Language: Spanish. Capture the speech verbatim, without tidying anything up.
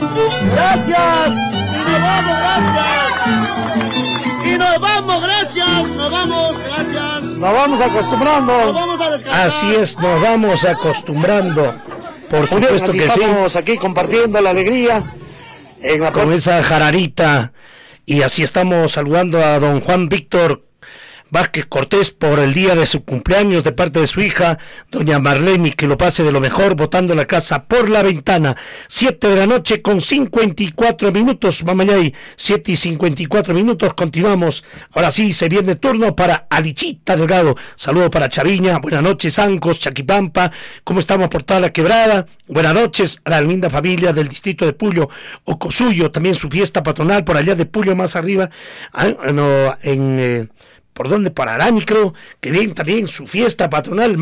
Gracias. Y nos vamos, gracias. Y nos vamos, gracias. Nos vamos, gracias. Nos vamos acostumbrando. Nos vamos a descansar. Así es, nos vamos acostumbrando. Por Muy bien, supuesto así que estamos sí. aquí compartiendo la alegría en la Con esa jararita. Y así estamos saludando a don Juan Víctor Vázquez Cortés por el día de su cumpleaños de parte de su hija, doña Marlene, que lo pase de lo mejor, botando la casa por la ventana. Siete de la noche con cincuenta y cuatro minutos, Mamayay, siete y cincuenta y cuatro minutos, continuamos. Ahora sí, se viene turno para Alichita Delgado. Saludo para Chaviña, buenas noches, Ancos, Chaquipampa, ¿cómo estamos por toda la quebrada? Buenas noches a la linda familia del distrito de Puyo, Ocosuyo, también su fiesta patronal por allá de Puyo más arriba, ah, no, en... Eh, ¿por dónde? Para Arani, creo, que bien también su fiesta patronal.